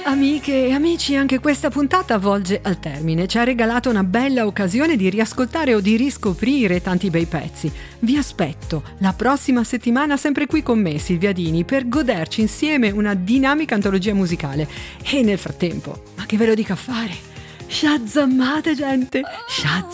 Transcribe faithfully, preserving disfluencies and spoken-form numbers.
Amiche e amici, anche questa puntata volge al termine. Ci ha regalato una bella occasione di riascoltare o di riscoprire tanti bei pezzi. Vi aspetto la prossima settimana sempre qui con me, Silvia Dini, per goderci insieme una dinamica antologia musicale. E nel frattempo, ma che ve lo dica a fare? Shazammate, gente! Shazam!